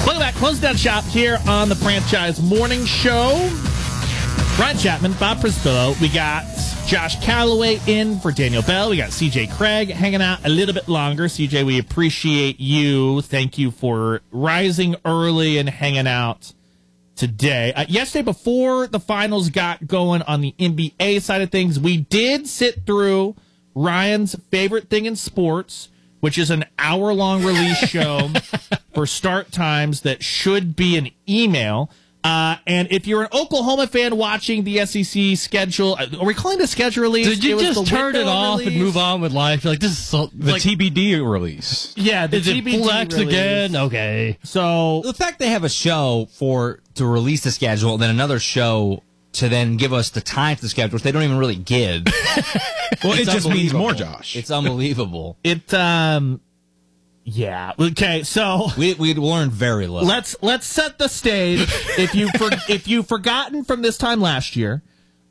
Welcome back. Close down shop here on the Franchise Morning Show. Ryan Chapman, Bob Priscillo. We got Josh Calloway in for Daniel Bell. We got CJ Craig hanging out a little bit longer. CJ, we appreciate you. Thank you for rising early and hanging out today. Yesterday, before the finals got going on the NBA side of things, we did sit through Ryan's favorite thing in sports, which is an hour-long release show for start times that should be an email. And if you're an Oklahoma fan watching the SEC schedule, are we calling the schedule release? Did you just turn it off and move on with life? You're like, this is so, the TBD release. Yeah, the is TBD it full X release again? Okay. So the fact they have a show to release the schedule, and then another show to then give us the time for the schedule, which they don't even really give. Well, it just means more, Josh. It's unbelievable. Yeah. Okay. So we learned very little. Let's set the stage. If you've forgotten from this time last year,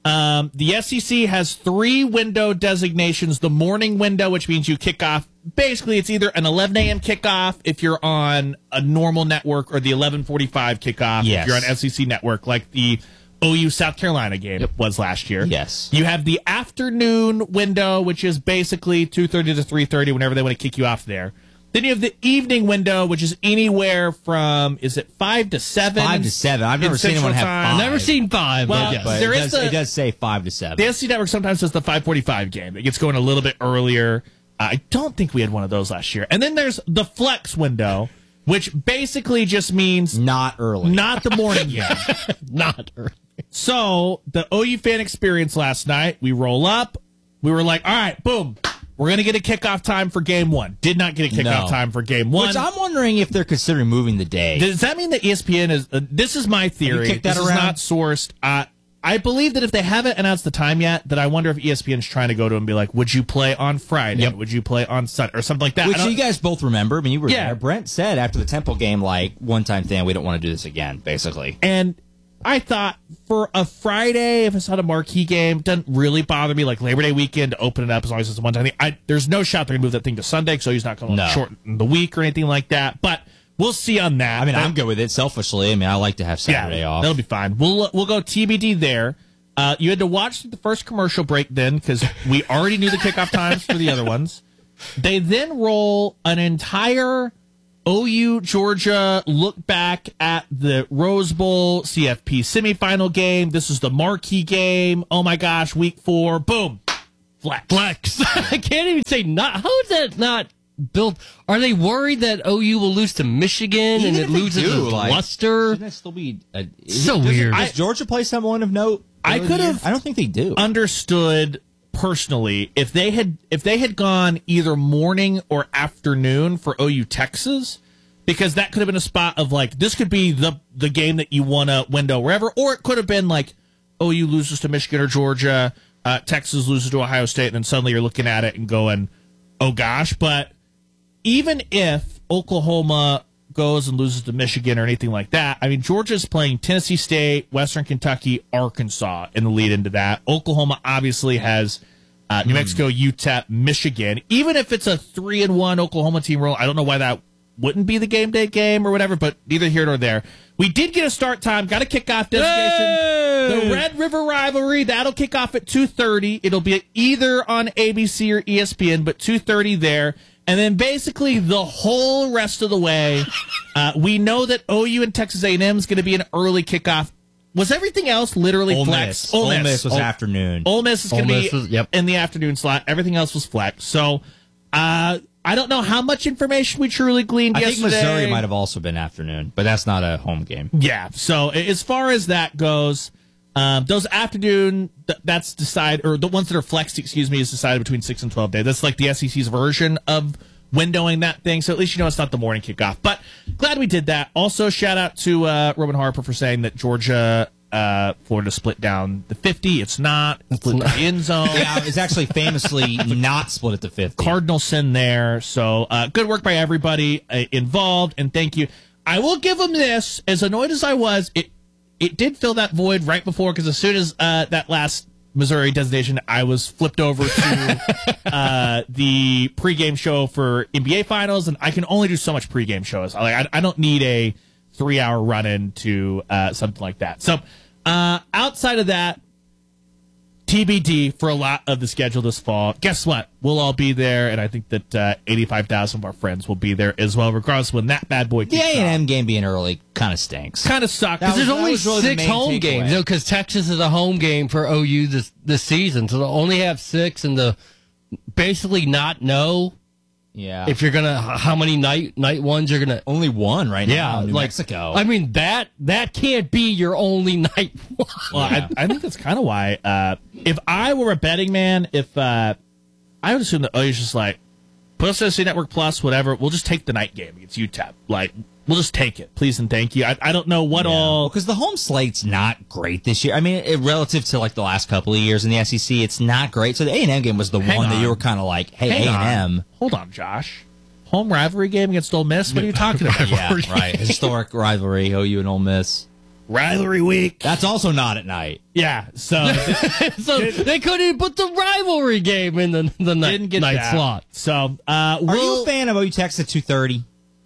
the SEC has 3 window designations. The morning window, which means you kick off. Basically, it's either an 11 a.m. kickoff if you're on a normal network, or the 11:45 kickoff if you're on SEC network, like the OU South Carolina game was last year. Yes. You have the afternoon window, which is basically 2:30 to 3:30, whenever they want to kick you off there. Then you have the evening window, which is anywhere from, is it 5 to 7? 5 to 7. I've never seen anyone have 5. Never seen 5. Well, but yes. But it does say 5 to 7. The SEC Network sometimes does the 5:45 game. It gets going a little bit earlier. I don't think we had one of those last year. And then there's the flex window, which basically just means not early. Not the morning game. Not early. So the OU fan experience last night, we roll up. We were like, all right, boom. We're going to get a kickoff time for game 1. Did not get a kickoff time for game 1. Which I'm wondering if they're considering moving the day. Does that mean that ESPN is... this is my theory. Kicked that this around? is not sourced. I believe that if they haven't announced the time yet, that I wonder if ESPN's trying to go to them and be like, would you play on Friday? Yep. Would you play on Sunday? Or something like that. Which you guys both remember. I mean, you were Yeah. there. Brent said after the Temple game, like, one-time thing, we don't want to do this again, basically. And I thought for a Friday, if it's not a marquee game, doesn't really bother me. Like Labor Day weekend, to open it up as long as it's a one-time thing. There's no shot they're going to move that thing to Sunday, so he's not going to shorten the week or anything like that. But we'll see on that. I mean, I'm good with it, selfishly. I mean, I like to have Saturday off. That'll be fine. We'll go TBD there. You had to watch the first commercial break then, because we already knew the kickoff times for the other ones. They then roll an entire OU Georgia look back at the Rose Bowl CFP semifinal game. This is the marquee game. Oh my gosh, week 4. Boom. Flex. I can't even say not. How is that not built? Are they worried that OU will lose to Michigan and it loses its luster? Shouldn't that still be weird. Does Georgia play someone of note? I could have. I don't think they do. Understood personally if they had gone either morning or afternoon for OU Texas, because that could have been a spot of like, this could be the game that you want to window wherever, or it could have been like OU loses to Michigan or Georgia, Texas loses to Ohio State, and then suddenly you're looking at it and going, oh gosh. But even if Oklahoma goes and loses to Michigan or anything like that, I mean, Georgia's playing Tennessee State, Western Kentucky, Arkansas in the lead into that. Oklahoma obviously has New Mexico, UTEP, Michigan. Even if it's a 3-1 Oklahoma team roll, I don't know why that wouldn't be the game day game or whatever, but neither here nor there. We did get a start time, got a kickoff designation. Hey! The Red River Rivalry, that'll kick off at 2:30. It'll be either on ABC or ESPN, but 2:30 there. And then basically the whole rest of the way, we know that OU and Texas A&M is going to be an early kickoff. Was everything else literally flex? Ole Miss was afternoon. Ole Miss is going to be in the afternoon slot. Everything else was flex. So I don't know how much information we truly gleaned yesterday. I think Missouri might have also been afternoon, but that's not a home game. Yeah. So as far as that goes, those afternoon, that's decided, or the ones that are flexed, is decided between 6 and 12 days. That's like the SEC's version of windowing that thing. So at least you know it's not the morning kickoff. But glad we did that. Also, shout out to Roman Harper for saying that Georgia, Florida split down the 50. It's not. Split the end zone. Yeah, it's actually famously not split at the 50. Cardinal sin there. So good work by everybody involved, and thank you. I will give them this. As annoyed as I was, it did fill that void right before, because as soon as that last Missouri designation, I was flipped over to the pregame show for NBA Finals, and I can only do so much pregame shows. I don't need a 3-hour run into something like that. So outside of that, TBD for a lot of the schedule this fall. Guess what? We'll all be there, and I think that 85,000 of our friends will be there as well, regardless of when that bad boy The kicks A&M off. game being early kind of stinks. Kind of sucks. Because there's that only was really the 6 main home takeaway. games, because Texas is a home game for OU this season, so they'll only have 6, and the basically not know Yeah. if you're gonna how many night ones you're gonna. Only one right now, New like Mexico. I mean that can't be your only night one. Well, I think that's kind of why. If I were a betting man, I would assume that OU's just like, put us on SC Network Plus, whatever. We'll just take the night game against UTEP. Like, we'll just take it, please and thank you. I don't know what all. because the home slate's not great this year. I mean, relative to like the last couple of years in the SEC, it's not great. So the A&M game was the Hang one that on. you were kind of like, hey, Hang on. A&M. Hold on, Josh. Home rivalry game against Ole Miss? What are you talking about? Yeah, right. Historic rivalry, OU and Ole Miss. Rivalry week. That's also not at night. Yeah, so So they couldn't even put the rivalry game in the didn't get night that. slot. So Are you a fan of OU Texas at 2:30?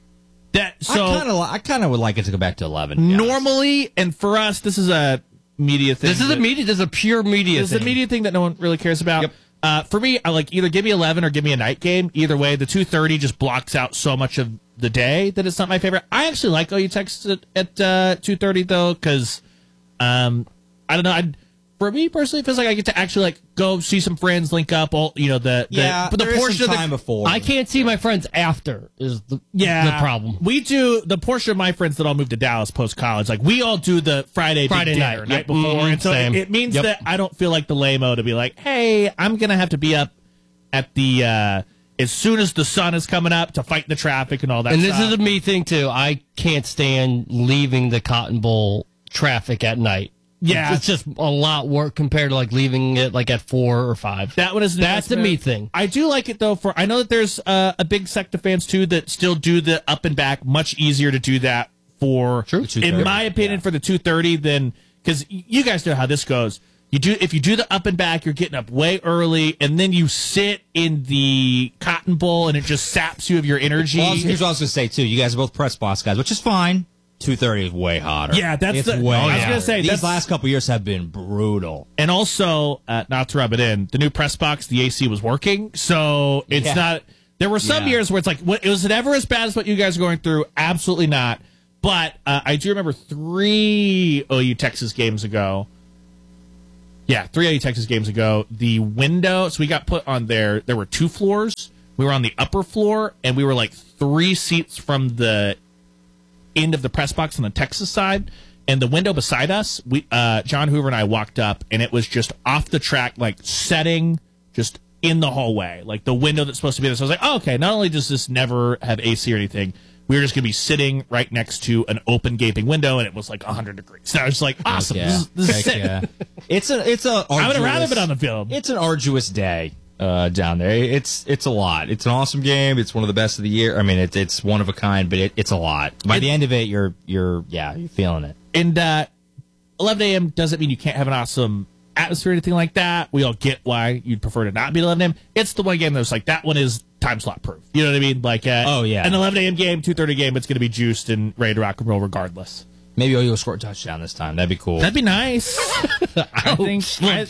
I kind of would like it to go back to 11. to be honest. normally, and for us, this is a media thing. This is that- a pure media It's thing. a media thing that no one really cares about. For me, I like either give me 11 or give me a night game. Either way, the 2:30 just blocks out so much of the day that it's not my favorite. I actually like OU Texas at 2:30 though, because I don't know. For me personally, it feels like I get to actually like go see some friends, link up. All but the there is portion some of time the before. I can't see my friends after is the problem. We do the portion of my friends that all moved to Dallas post college. Like we all do the Friday big Friday dinner, night. night Yep. before, and so Same. it means Yep. that I don't feel like the lame-o to be like, hey, I'm gonna have to be up at the as soon as the sun is coming up to fight the traffic and all that. And this stuff. is a me thing too. I can't stand leaving the Cotton Bowl traffic at night. Yeah. It's just a lot work compared to like leaving it like at 4 or 5. That one is an That's the investment. me thing. I do like it though. I know that there's a big sect of fans too that still do the up and back. Much easier to do that for, True. in my opinion, for the 2:30 than because you guys know how this goes. If you do the up and back, you're getting up way early, and then you sit in the Cotton Bowl, and it just saps you of your energy. Well, here's what I was going to say, too. You guys are both press box guys, which is fine. 2:30 is way hotter. Yeah, that's it's the- way I was hotter. gonna say, These that's- last couple years have been brutal. And also, not to rub it in, the new press box, the AC was working, so it's Yeah. not. There were some Yeah. years where it's like, was it ever as bad as what you guys are going through? Absolutely not. But I do remember 3 OU Texas games ago. Yeah, 3 OU Texas games ago. The window, so we got put on there. There were 2 floors. We were on the upper floor, and we were like 3 seats from the end of the press box on the Texas side. And the window beside us, John Hoover and I walked up, and it was just off the track, like setting just in the hallway, like the window that's supposed to be there. So I was like, oh, okay, not only does this never have AC or anything, we were just going to be sitting right next to an open gaping window, and it was like 100 degrees. So I was like, awesome, Yeah. this is Heck sick. yeah. It's a I would have rather arduous- been on the field. It's an arduous day down there. It's a lot. It's an awesome game. It's one of the best of the year. I mean, it's one of a kind, but it's a lot. By the end of it, you're feeling it. And 11 a.m. doesn't mean you can't have an awesome atmosphere or anything like that. We all get why you'd prefer to not be at 11 a.m. It's the one game that's like, that one is time slot proof. You know what I mean? Like, Oh, yeah. an 11 a.m. game, 2:30 game, it's going to be juiced and ready to rock and roll regardless. Maybe you'll score a touchdown this time. That'd be cool. That'd be nice. I think.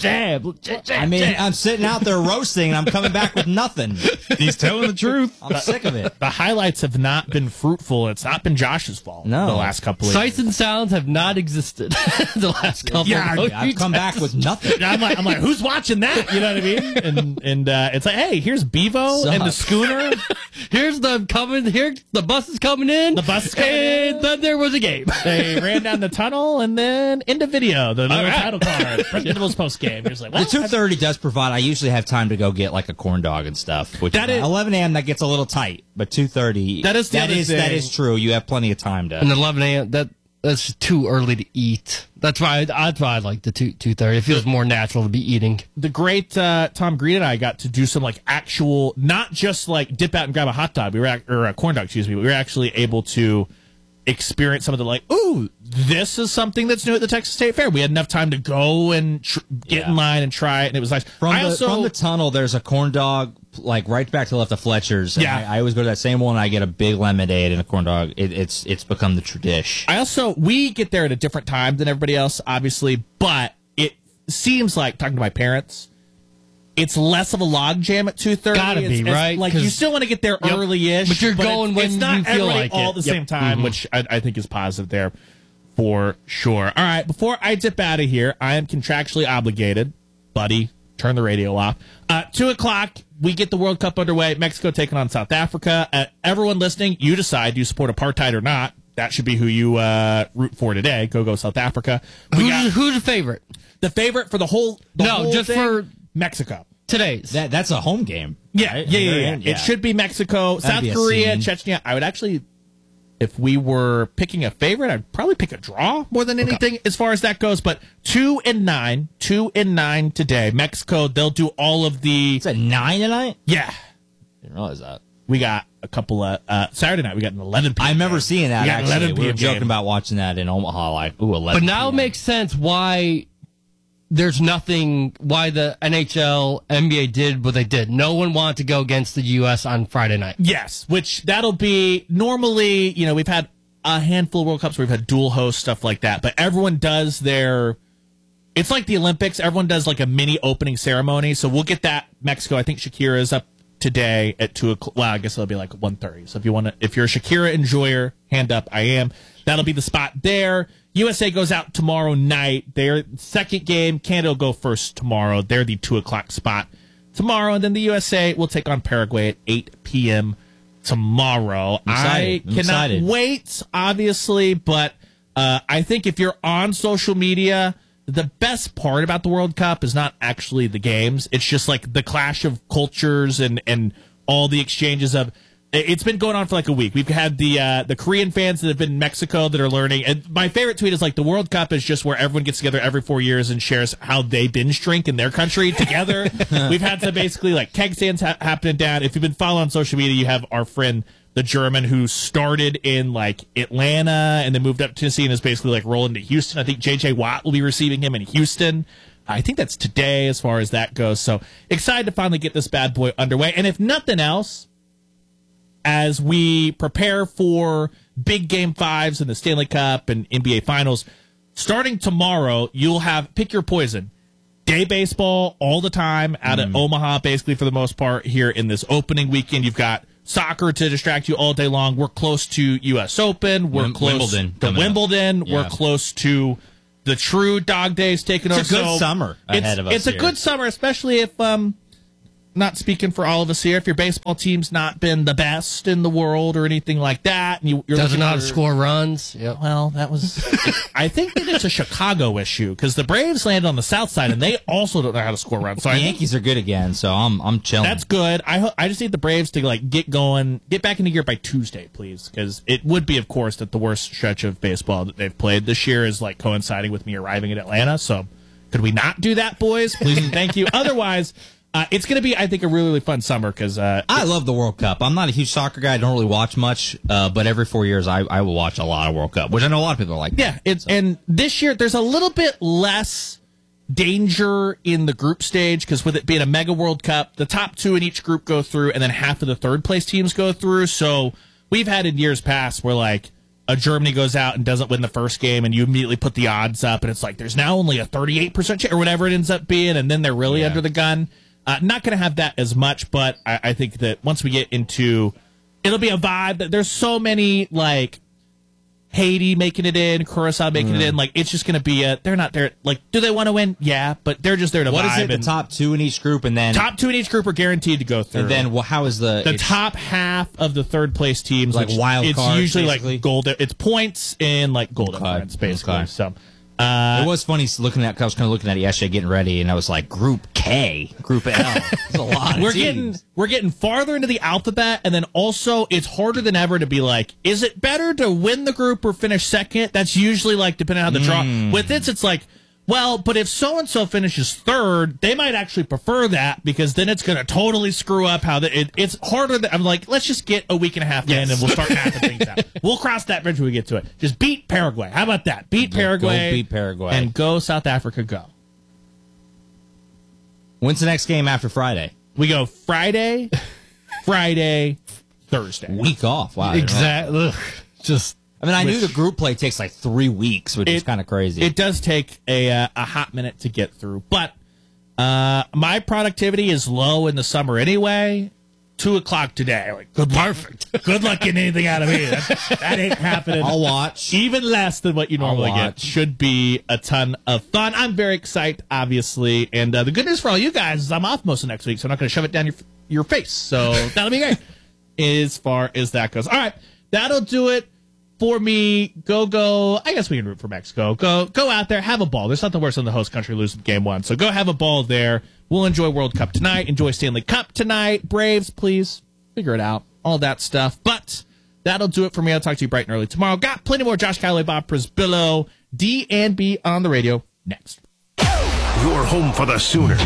I mean, I'm sitting out there roasting, and I'm coming back with nothing. He's telling the truth. I'm sick of it. The highlights have not been fruitful. It's not been Josh's fault. No. The last couple of Sights years. and sounds have not existed the last couple. Yeah, of I've come back with nothing. I'm like, who's watching that? You know what I mean? And it's like, hey, here's Bevo and the Sucks. schooner. Here's the coming. Here the bus is coming in. The bus is coming and in. then there was a game. They ran down the tunnel and then into video, the little right. title card, Principal's post game. You're just like, The well, 2:30 does provide. I usually have time to go get like a corn dog and stuff. Which That is- 11 a.m. that gets a little tight, but 2:30 That is the other that thing. is true. You have plenty of time to. And 11 a.m. That's too early to eat. That's why I like the 2:30. It feels more natural to be eating. the great Tom Green and I got to do some like actual, not just like dip out and grab a hot dog. Or a corn dog, excuse me. But we were actually able to experience some of the ooh, this is something that's new at the Texas State Fair. We had enough time to go and get in line and try it, and it was nice. From the tunnel, there's a corn dog right back to the left of Fletcher's. And I always go to that same one. I get a big lemonade and a corn dog. It's become the tradition. We get there at a different time than everybody else, obviously, but it seems like, talking to my parents, it's less of a log jam at 2:30. Gotta be, right? You still want to get there early-ish, but you're going when it's not you feel like all it. at the same time, which I think is positive there for sure. All right, before I dip out of here, I am contractually obligated, buddy. Turn the radio off. 2 o'clock, we get the World Cup underway. Mexico taking on South Africa. Everyone listening, you decide, do you support apartheid or not? That should be who you root for today. Go South Africa. Who's the favorite? The favorite for the whole just thing? For Mexico. Today's. That's a home game. Yeah, right? yeah. It should be Mexico, That'd be South a Korea, scene. Chechnya. I would actually, if we were picking a favorite, I'd probably pick a draw more than anything as far as that goes. But 2-9 today. Mexico, they'll do all of the. It's at 9 tonight? Yeah. Didn't realize that. We got a couple of Saturday night. We got an 11 p.m. I remember seeing that. We got 11 Actually, we were p.m. joking game. about watching that in Omaha. 11. But now it p.m. makes sense why there's nothing, why the NHL, NBA did what they did. No one wanted to go against the U.S. on Friday night. Yes, which that'll be normally, we've had a handful of World Cups where we've had dual host, stuff like that, but everyone does it's like the Olympics. Everyone does like a mini opening ceremony. So we'll get that. Mexico, I think Shakira is up today at 2 o'clock. Well, I guess it'll be like 1:30. So if you're a Shakira enjoyer, hand up. I am. That'll be the spot there. USA goes out tomorrow night. Their second game. Canada will go first tomorrow. They're the 2 o'clock spot tomorrow. And then the USA will take on Paraguay at 8 p.m. tomorrow. I cannot wait, obviously, but I think if you're on social media, the best part about the World Cup is not actually the games. It's just like the clash of cultures and all the exchanges of. It's been going on for like a week. We've had the Korean fans that have been in Mexico that are learning. And my favorite tweet is like the World Cup is just where everyone gets together every 4 years and shares how they binge drink in their country together. We've had some basically like keg stands happening down. If you've been following on social media, you have our friend the German who started in like Atlanta and then moved up to Tennessee and is basically like rolling to Houston. I think J.J. Watt will be receiving him in Houston. I think that's today as far as that goes. So excited to finally get this bad boy underway. And if nothing else, as we prepare for big game fives in the Stanley Cup and NBA Finals, starting tomorrow, you'll have pick your poison. Day baseball all the time out of Omaha, basically for the most part here in this opening weekend. You've got soccer to distract you all day long. We're close to U.S. Open. We're close to Wimbledon. Yeah. We're close to the true dog days taking over. It's a good summer ahead of us. It's a good summer, especially if not speaking for all of us here, if your baseball team's not been the best in the world or anything like that, and you're doesn't know how to score runs. Yep. Well, that was. I think that it's a Chicago issue because the Braves landed on the south side and they also don't know how to score runs. So the Yankees are good again, so I'm chilling. That's good. I just need the Braves to like get going, get back into gear by Tuesday, please, because it would be, of course, that the worst stretch of baseball that they've played this year is like coinciding with me arriving in Atlanta. So could we not do that, boys? Please and thank you. Otherwise. It's going to be, I think, a really, really fun summer because I love the World Cup. I'm not a huge soccer guy. I don't really watch much, but every 4 years I will watch a lot of World Cup, which I know a lot of people are like. Yeah, and this year there's a little bit less danger in the group stage because with it being a mega World Cup, the top two in each group go through, and then half of the third place teams go through. So we've had in years past where like a Germany goes out and doesn't win the first game, and you immediately put the odds up, and it's like there's now only a 38% chance or whatever it ends up being, and then they're really under the gun. Not going to have that as much, but I think that once we get into, it'll be a vibe. There's so many, like, Haiti making it in, Curacao making it in. Like, it's just going to be they're not there. Like, do they want to win? Yeah, but they're just there to vibe. What is it? The top two in each group, and then top two in each group are guaranteed to go through. And then, well, how is the top half of the third place teams? Like wild cards. It's usually basically? like gold. It's points in like gold difference, basically. Okay. So. It was funny looking at. I was kind of looking at it yesterday, getting ready, and I was like, "Group K, Group L." It's a lot. Of teams. We're getting farther into the alphabet, and then also it's harder than ever to be like, is it better to win the group or finish second? That's usually like depending on how the draw. With this, it's like, Well, but if so-and-so finishes third, they might actually prefer that because then it's going to totally screw up how it's harder. I'm like, let's just get a week and a half in and we'll start mapping things out. We'll cross that bridge when we get to it. Just beat Paraguay. How about that? Beat Paraguay. Go beat Paraguay. And go South Africa, go. When's the next game after Friday? We go Friday, Thursday. Week off. Wow. Exactly. I knew the group play takes like 3 weeks, which is kind of crazy. It does take a hot minute to get through. But my productivity is low in the summer anyway. 2:00 today. Like, perfect. Good luck getting anything out of me. That ain't happening. I'll watch. Even less than what you normally get. Should be a ton of fun. I'm very excited, obviously. And the good news for all you guys is I'm off most of next week, so I'm not going to shove it down your face. So that'll be great as far as that goes. All right. That'll do it for me. Go. I guess we can root for Mexico. Go out there. Have a ball. There's nothing worse than the host country losing game one. So go have a ball there. We'll enjoy World Cup tonight. Enjoy Stanley Cup tonight. Braves, please figure it out. All that stuff. But that'll do it for me. I'll talk to you bright and early tomorrow. Got plenty more Josh Calloway, Bob Prisbillo, D&B on the radio next. Your home for the Sooners.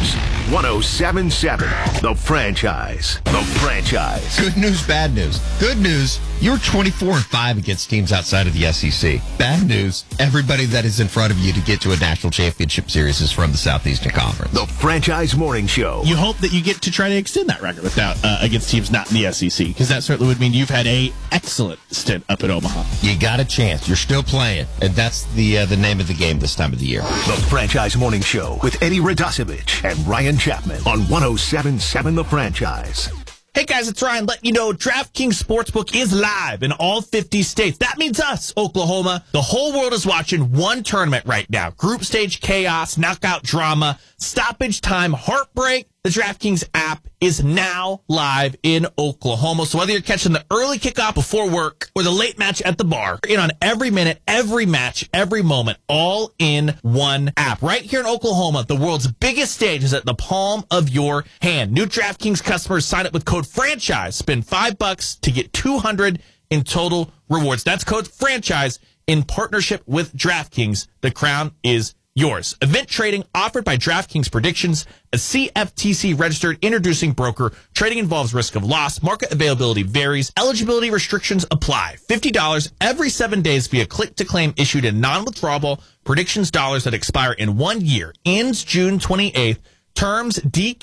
107.7. The Franchise. The Franchise. Good news, bad news. Good news, you're 24-5 against teams outside of the SEC. Bad news, everybody that is in front of you to get to a national championship series is from the Southeastern Conference. The Franchise Morning Show. You hope that you get to try to extend that record without against teams not in the SEC, because that certainly would mean you've had a excellent stint up at Omaha. You got a chance. You're still playing, and that's the name of the game this time of the year. The Franchise Morning Show with Eddie Radosevich and Ryan Chapman on 107.7 The Franchise. Hey guys, it's Ryan letting you know DraftKings Sportsbook is live in all 50 states. That means us, Oklahoma. The whole world is watching one tournament right now. Group stage chaos, knockout drama, stoppage time, heartbreak. The DraftKings app is now live in Oklahoma. So whether you're catching the early kickoff before work or the late match at the bar, you're in on every minute, every match, every moment, all in one app. Right here in Oklahoma, the world's biggest stage is at the palm of your hand. New DraftKings customers sign up with code FRANCHISE. Spend $5 to get $200 in total rewards. That's code FRANCHISE in partnership with DraftKings. The crown is yours. Event trading offered by DraftKings Predictions, a CFTC registered introducing broker. Trading involves risk of loss. Market availability varies. Eligibility restrictions apply. $50 every 7 days via click to claim issued in non-withdrawable predictions dollars that expire in 1 year. Ends June 28th. Terms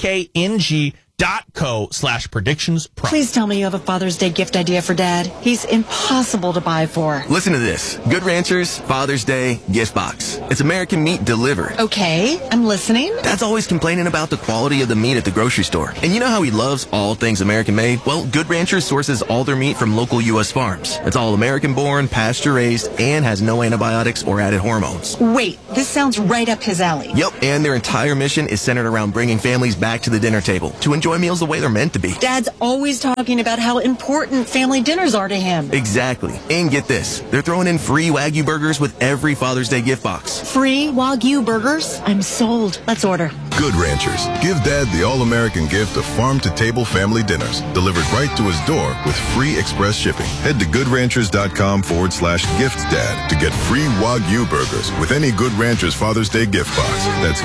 DKNG.co/predictions. Please tell me you have a Father's Day gift idea for Dad. He's impossible to buy for. Listen to this. Good Ranchers Father's Day gift box. It's American meat delivered. Okay, I'm listening. Dad's always complaining about the quality of the meat at the grocery store. And you know how he loves all things American made? Well, Good Ranchers sources all their meat from local U.S. farms. It's all American born, pasture raised, and has no antibiotics or added hormones. Wait, this sounds right up his alley. Yep, and their entire mission is centered around bringing families back to the dinner table to enjoy meals the way they're meant to be. Dad's always talking about how important family dinners are to him. Exactly. And get this, they're throwing in free Wagyu burgers with every Father's Day gift box. Free Wagyu burgers? I'm sold. Let's order. Good Ranchers. Give Dad the all-American gift of farm-to-table family dinners delivered right to his door with free express shipping. Head to goodranchers.com/giftsdad to get free Wagyu burgers with any Good Ranchers Father's Day gift box. That's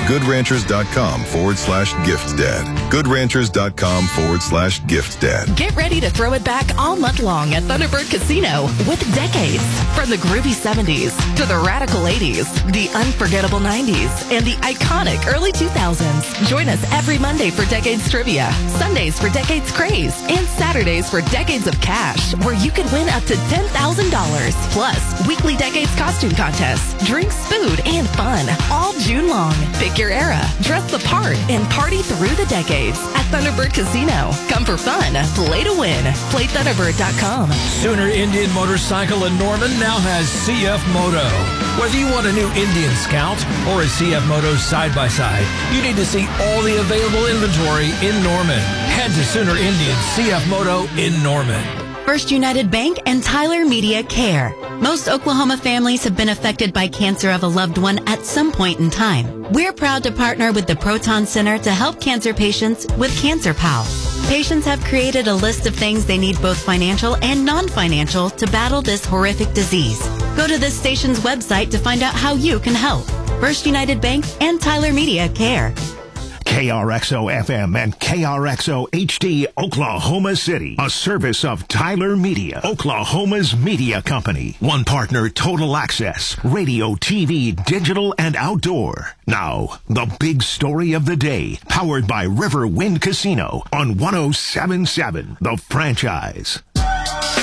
goodranchers.com/giftsdad. goodranchers.com/giftsdad. Get ready to throw it back all month long at Thunderbird Casino with decades. From the groovy 70s to the radical 80s, the unforgettable 90s, and the iconic early 2000s. Join us every Monday for Decades Trivia, Sundays for Decades Craze, and Saturdays for Decades of Cash, where you could win up to $10,000. Plus, weekly Decades costume contests, drinks, food, and fun, all June long. Pick your era, dress the part, and party through the decades at Thunderbird Casino. Come for fun, play to win. PlayThunderbird.com. Sooner Indian Motorcycle in Norman now has CF Moto. Whether you want a new Indian Scout or a CF Moto side-by-side, you need to see all the available inventory in Norman. Head to Sooner Indian CF Moto in Norman. First United Bank and Tyler Media Care. Most Oklahoma families have been affected by cancer of a loved one at some point in time. We're proud to partner with the Proton Center to help cancer patients with Cancer Pal. Patients have created a list of things they need, both financial and non-financial, to battle this horrific disease. Go to this station's website to find out how you can help. First United Bank, and Tyler Media Care. KRXO FM and KRXO HD Oklahoma City, a service of Tyler Media, Oklahoma's media company. One partner, Total Access, radio, TV, digital, and outdoor. Now, the big story of the day, powered by Riverwind Casino on 107.7 The Franchise.